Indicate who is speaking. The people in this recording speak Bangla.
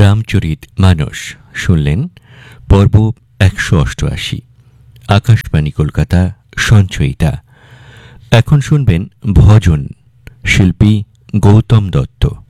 Speaker 1: রামচরিত মানস শুনলেন পর্ব ১৮৮। আকাশবাণী কলকাতা সঞ্চয়িতা। এখন শুনবেন ভজন, শিল্পী গৌতম দত্ত।